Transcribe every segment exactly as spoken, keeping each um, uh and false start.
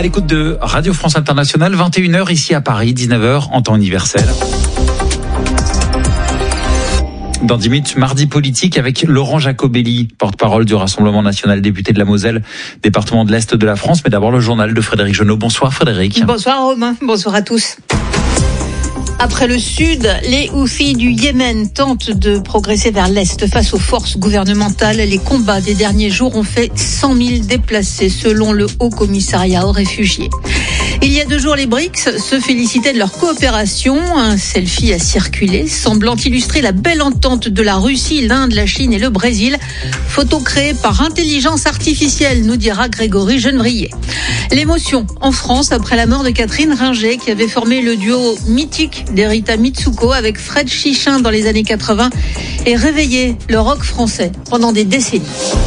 À l'écoute de Radio France Internationale, vingt et une heures ici à Paris, dix-neuf heures en temps universel. Dans dix minutes, mardi politique avec Laurent Jacobelli, porte-parole du Rassemblement national, député de la Moselle, département de l'Est de la France. Mais d'abord le journal de Frédéric Genot. Bonsoir Frédéric. Bonsoir Romain, bonsoir à tous. Après le sud, les Houthis du Yémen tentent de progresser vers l'est face aux forces gouvernementales. Les combats des derniers jours ont fait cent mille déplacés selon le Haut Commissariat aux réfugiés. Il y a deux jours, les B R I C S se félicitaient de leur coopération. Un selfie a circulé, semblant illustrer la belle entente de la Russie, l'Inde, la Chine et le Brésil. Photo créée par intelligence artificielle, nous dira Grégory Genevrier. L'émotion en France après la mort de Catherine Ringer, qui avait formé le duo mythique d'Erita Mitsuko avec Fred Chichin dans les années quatre-vingts et réveillé le rock français pendant des décennies.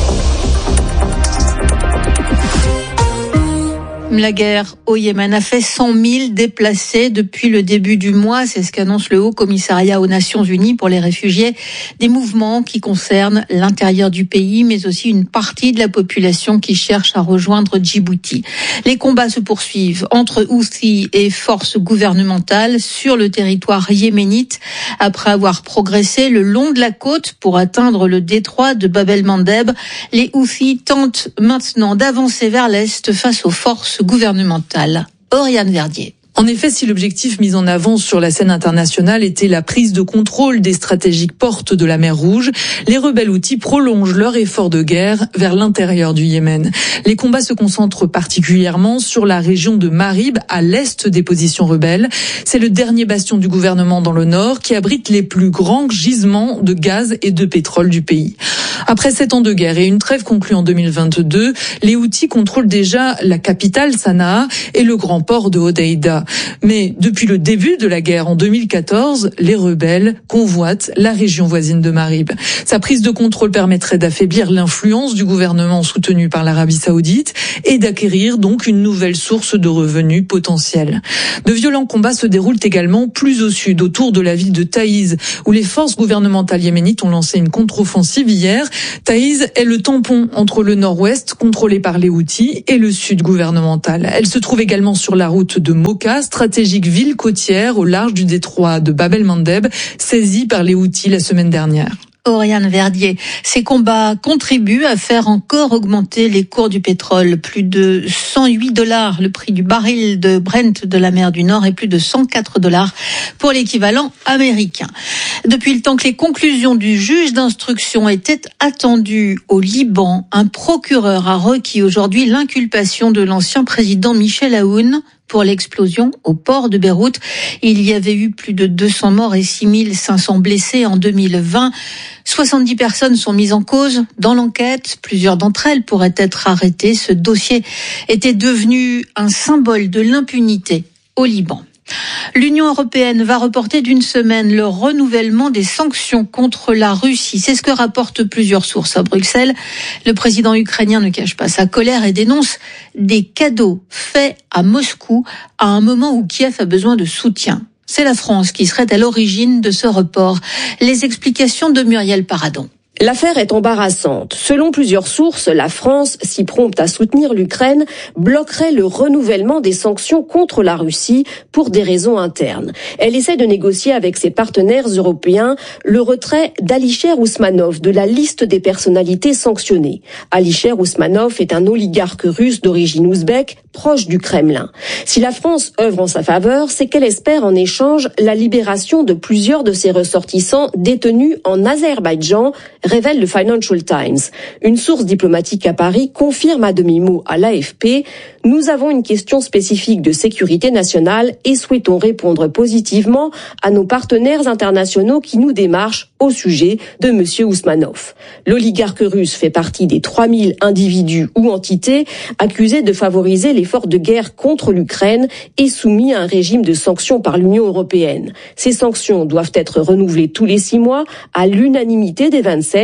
La guerre au Yémen a fait cent mille déplacés depuis le début du mois. C'est ce qu'annonce le Haut Commissariat aux Nations Unies pour les réfugiés. Des mouvements qui concernent l'intérieur du pays, mais aussi une partie de la population qui cherche à rejoindre Djibouti. Les combats se poursuivent entre Houthis et forces gouvernementales sur le territoire yéménite. Après avoir progressé le long de la côte pour atteindre le détroit de Bab el-Mandeb, les Houthis tentent maintenant d'avancer vers l'est face aux forces gouvernementale. Oriane Verdier. En effet, si l'objectif mis en avant sur la scène internationale était la prise de contrôle des stratégiques portes de la mer Rouge, les rebelles Houthis prolongent leur effort de guerre vers l'intérieur du Yémen. Les combats se concentrent particulièrement sur la région de Marib, à l'est des positions rebelles. C'est le dernier bastion du gouvernement dans le nord qui abrite les plus grands gisements de gaz et de pétrole du pays. Après sept ans de guerre et une trêve conclue en deux mille vingt-deux, les Houthis contrôlent déjà la capitale Sanaa et le grand port de Hodeïda. Mais depuis le début de la guerre en deux mille quatorze, les rebelles convoitent la région voisine de Marib. Sa prise de contrôle permettrait d'affaiblir l'influence du gouvernement soutenu par l'Arabie Saoudite et d'acquérir donc une nouvelle source de revenus potentiels. De violents combats se déroulent également plus au sud, autour de la ville de Taïz, où les forces gouvernementales yéménites ont lancé une contre-offensive hier. Taïz est le tampon entre le nord-ouest, contrôlé par les Houthis, et le sud gouvernemental. Elle se trouve également sur la route de Moka, stratégique ville côtière au large du détroit de Bab el-Mandeb, saisie par les Houthis la semaine dernière. Oriane Verdier. Ces combats contribuent à faire encore augmenter les cours du pétrole. Plus de cent huit dollars le prix du baril de Brent de la mer du Nord et plus de cent quatre dollars pour l'équivalent américain. Depuis le temps que les conclusions du juge d'instruction étaient attendues au Liban, un procureur a requis aujourd'hui l'inculpation de l'ancien président Michel Aoun pour l'explosion au port de Beyrouth. Il y avait eu plus de deux cents morts et six mille cinq cents blessés en deux mille vingt. soixante-dix personnes sont mises en cause dans l'enquête. Plusieurs d'entre elles pourraient être arrêtées. Ce dossier était devenu un symbole de l'impunité au Liban. L'Union européenne va reporter d'une semaine le renouvellement des sanctions contre la Russie. C'est ce que rapportent plusieurs sources à Bruxelles. Le président ukrainien ne cache pas sa colère et dénonce des cadeaux faits à Moscou à un moment où Kiev a besoin de soutien. C'est la France qui serait à l'origine de ce report. Les explications de Muriel Paradon. L'affaire est embarrassante. Selon plusieurs sources, la France, si prompte à soutenir l'Ukraine, bloquerait le renouvellement des sanctions contre la Russie pour des raisons internes. Elle essaie de négocier avec ses partenaires européens le retrait d'Alisher Ousmanov de la liste des personnalités sanctionnées. Alisher Ousmanov est un oligarque russe d'origine ouzbek, proche du Kremlin. Si la France œuvre en sa faveur, c'est qu'elle espère en échange la libération de plusieurs de ses ressortissants détenus en Azerbaïdjan, révèle le Financial Times. Une source diplomatique à Paris confirme à demi-mot à l'A F P « Nous avons une question spécifique de sécurité nationale et souhaitons répondre positivement à nos partenaires internationaux qui nous démarchent au sujet de M. Ousmanov. » L'oligarque russe fait partie des trois mille individus ou entités accusés de favoriser l'effort de guerre contre l'Ukraine et soumis à un régime de sanctions par l'Union européenne. Ces sanctions doivent être renouvelées tous les six mois à l'unanimité des vingt-sept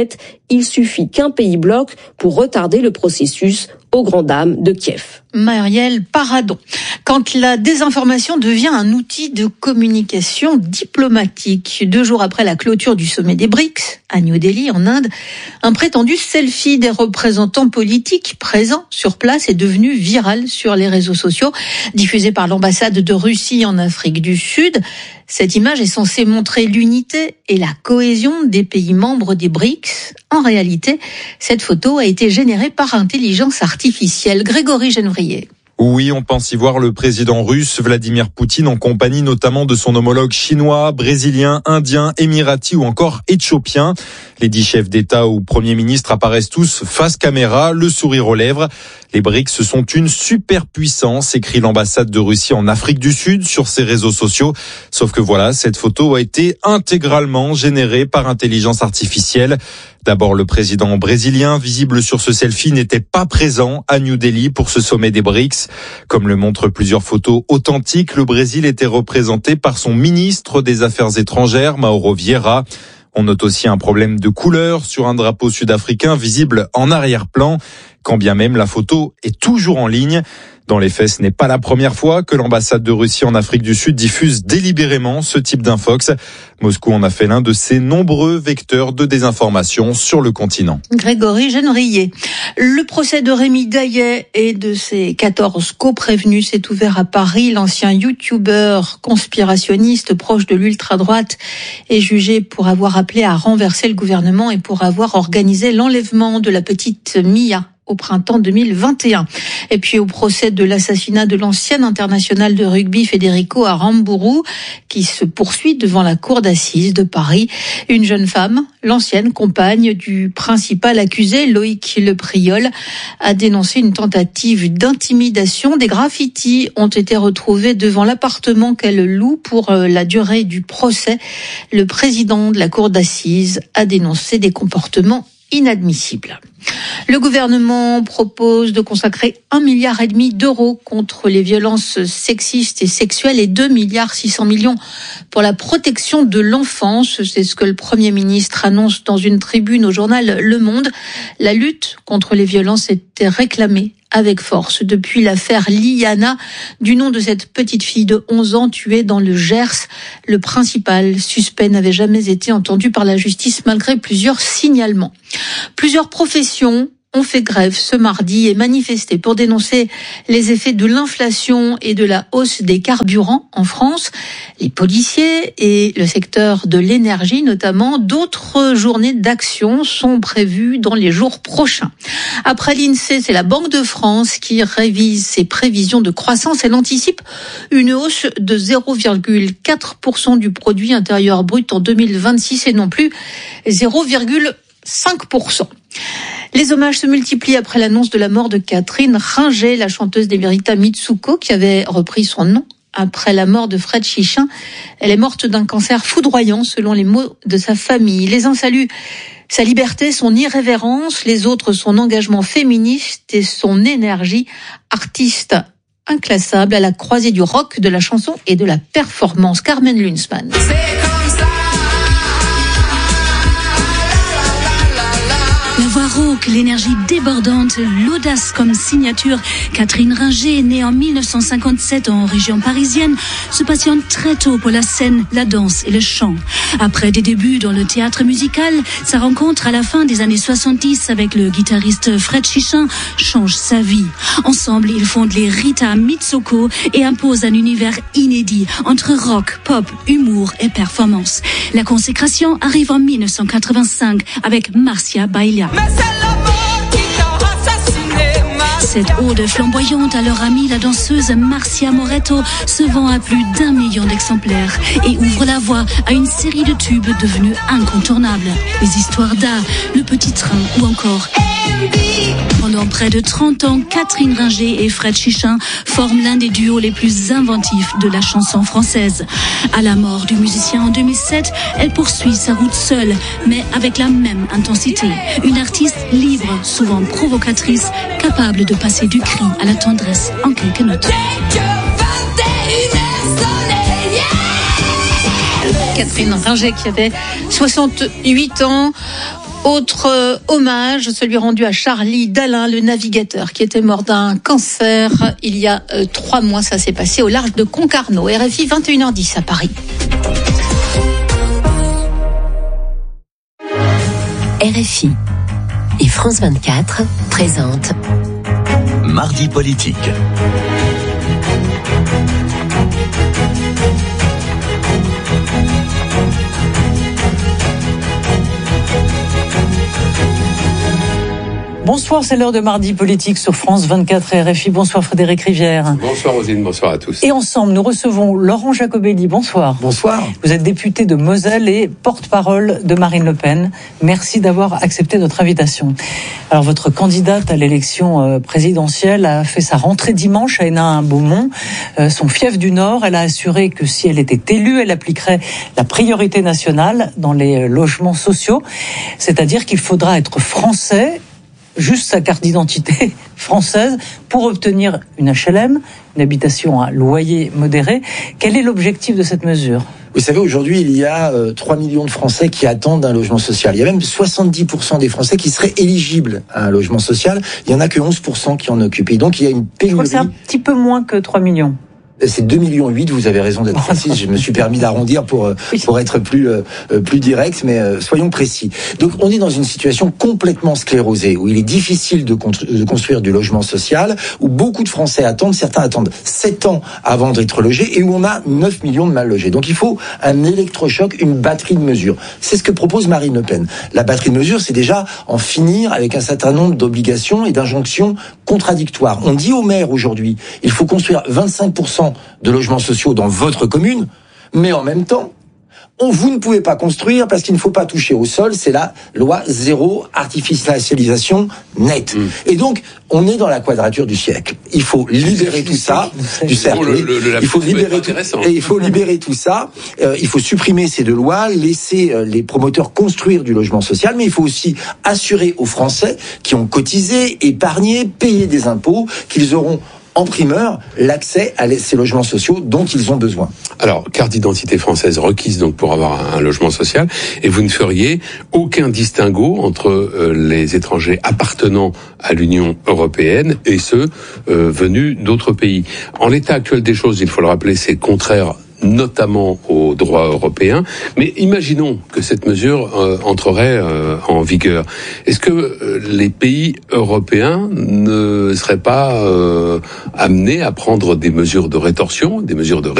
il suffit qu'un pays bloque pour retarder le processus aux grandes dames de Kiev. Marielle Paradon. Quand la désinformation devient un outil de communication diplomatique, deux jours après la clôture du sommet des BRICS à New Delhi, en Inde, un prétendu selfie des représentants politiques présents sur place est devenu viral sur les réseaux sociaux, diffusé par l'ambassade de Russie en Afrique du Sud. Cette image est censée montrer l'unité et la cohésion des pays membres des BRICS. En réalité, cette photo a été générée par intelligence artificielle. Grégory Genvrier. Oui, on pense y voir le président russe Vladimir Poutine en compagnie notamment de son homologue chinois, brésilien, indien, émirati ou encore éthiopien. Les dix chefs d'État ou premiers ministres apparaissent tous face caméra, le sourire aux lèvres. Les BRICS sont une superpuissance, écrit l'ambassade de Russie en Afrique du Sud sur ses réseaux sociaux. Sauf que voilà, cette photo a été intégralement générée par intelligence artificielle. D'abord, le président brésilien, visible sur ce selfie, n'était pas présent à New Delhi pour ce sommet des BRICS. Comme le montrent plusieurs photos authentiques, le Brésil était représenté par son ministre des Affaires étrangères, Mauro Vieira. On note aussi un problème de couleur sur un drapeau sud-africain visible en arrière-plan, quand bien même la photo est toujours en ligne. Dans les faits, ce n'est pas la première fois que l'ambassade de Russie en Afrique du Sud diffuse délibérément ce type d'infox. Moscou en a fait l'un de ses nombreux vecteurs de désinformation sur le continent. Grégory Genvrier. Le procès de Rémi Daillet et de ses quatorze co-prévenus s'est ouvert à Paris. L'ancien youtubeur conspirationniste proche de l'ultra-droite est jugé pour avoir appelé à renverser le gouvernement et pour avoir organisé l'enlèvement de la petite Mia au printemps deux mille vingt et un. Et puis au procès de l'assassinat de l'ancienne internationale de rugby Federico Aramburu, qui se poursuit devant la cour d'assises de Paris. Une jeune femme, l'ancienne compagne du principal accusé, Loïc Le Priol, a dénoncé une tentative d'intimidation. Des graffitis ont été retrouvés devant l'appartement qu'elle loue pour la durée du procès. Le président de la cour d'assises a dénoncé des comportements inadmissible. Le gouvernement propose de consacrer un milliard et demi d'euros contre les violences sexistes et sexuelles et deux milliards six cents millions pour la protection de l'enfance. C'est ce que le Premier ministre annonce dans une tribune au journal Le Monde. La lutte contre les violences était réclamée avec force depuis l'affaire Liana, du nom de cette petite fille de onze ans tuée dans le Gers. Le principal suspect n'avait jamais été entendu par la justice malgré plusieurs signalements. Plusieurs professions ont fait grève ce mardi et manifesté pour dénoncer les effets de l'inflation et de la hausse des carburants en France. Les policiers et le secteur de l'énergie notamment. D'autres journées d'action sont prévues dans les jours prochains. Après l'INSEE, c'est la Banque de France qui révise ses prévisions de croissance. Elle anticipe une hausse de zéro virgule quatre pour cent du produit intérieur brut en deux mille vingt-six et non plus zéro virgule cinq pour cent. Les hommages se multiplient après l'annonce de la mort de Catherine Ringer, la chanteuse d'Emerita Mitsuko, qui avait repris son nom après la mort de Fred Chichin. Elle est morte d'un cancer foudroyant, selon les mots de sa famille. Les uns saluent sa liberté, son irrévérence, les autres son engagement féministe et son énergie. Artiste inclassable à la croisée du rock, de la chanson et de la performance. Carmen Lunsman. La voix rauque, l'énergie débordante, l'audace comme signature. Catherine Ringer, née en mille neuf cent cinquante-sept en région parisienne, se passionne très tôt pour la scène, la danse et le chant. Après des débuts dans le théâtre musical, sa rencontre à la fin des années soixante-dix avec le guitariste Fred Chichin change sa vie. Ensemble, ils fondent les Rita Mitsoko et imposent un univers inédit entre rock, pop, humour et performance. La consécration arrive en mille neuf cent quatre-vingt-cinq avec Marcia Baila. Cette ode flamboyante à leur amie, la danseuse Marcia Moretto, se vend à plus d'un million d'exemplaires et ouvre la voie à une série de tubes devenus incontournables. Les histoires d'A, Le Petit Train ou encore Pendant près de trente ans, Catherine Ringer et Fred Chichin forment l'un des duos les plus inventifs de la chanson française. À la mort du musicien en deux mille sept, elle poursuit sa route seule, mais avec la même intensité. Une artiste libre, souvent provocatrice, capable de passer du cri à la tendresse en quelques notes. Catherine Ringer qui avait soixante-huit ans. Autre euh, hommage, celui rendu à Charlie Dalin, le navigateur qui était mort d'un cancer il y a euh, trois mois. Ça s'est passé au large de Concarneau. R F I vingt et une heures dix à Paris. R F I et France vingt-quatre présentent Mardi politique. Bonsoir, c'est l'heure de Mardi politique sur France vingt-quatre et R F I. Bonsoir Frédéric Rivière. Bonsoir Rosine, bonsoir à tous. Et ensemble, nous recevons Laurent Jacobelli. Bonsoir. Bonsoir. Vous êtes député de Moselle et porte-parole de Marine Le Pen. Merci d'avoir accepté notre invitation. Alors, votre candidate à l'élection présidentielle a fait sa rentrée dimanche à Hénin-Beaumont, son fief du Nord. Elle a assuré que si elle était élue, elle appliquerait la priorité nationale dans les logements sociaux. C'est-à-dire qu'il faudra être français, juste sa carte d'identité française, pour obtenir une H L M, une habitation à loyer modéré. Quel est l'objectif de cette mesure ? Vous savez, aujourd'hui, il y a euh, trois millions de Français qui attendent un logement social. Il y a même soixante-dix pour cent des Français qui seraient éligibles à un logement social. Il y en a que onze pour cent qui en occupent. Et donc, il y a une pénurie. Je crois que c'est un petit peu moins que trois millions. C'est deux virgule huit millions, vous avez raison d'être précis. Je me suis permis d'arrondir pour pour être plus euh, plus direct, mais euh, soyons précis. Donc on est dans une situation complètement sclérosée, où il est difficile de, constru- de construire du logement social, où beaucoup de Français attendent, certains attendent sept ans avant d'être logés, et où on a neuf millions de mal logés. Donc il faut un électrochoc, une batterie de mesures. C'est ce que propose Marine Le Pen. La batterie de mesures, c'est déjà en finir avec un certain nombre d'obligations et d'injonctions contradictoires. On dit aux maires aujourd'hui, il faut construire vingt-cinq pour cent de logements sociaux dans votre commune, mais en même temps, on, vous ne pouvez pas construire parce qu'il ne faut pas toucher au sol, c'est la loi zéro artificialisation nette. Mmh. Et donc, on est dans la quadrature du siècle. Il faut libérer tout ça, du cercle. Le, le, le, il faut libérer tout, et il faut libérer tout ça. Euh, il faut supprimer ces deux lois, laisser euh, les promoteurs construire du logement social, mais il faut aussi assurer aux Français qui ont cotisé, épargné, payé des impôts, qu'ils auront en primeur l'accès à ces logements sociaux dont ils ont besoin. Alors, carte d'identité française requise donc pour avoir un logement social, et vous ne feriez aucun distinguo entre euh, les étrangers appartenant à l'Union européenne et ceux euh, venus d'autres pays. En l'état actuel des choses, il faut le rappeler, c'est contraire notamment au droit européen, mais imaginons que cette mesure euh, entrerait euh, en vigueur. Est-ce que euh, les pays européens ne seraient pas euh, amenés à prendre des mesures de rétorsion, des mesures de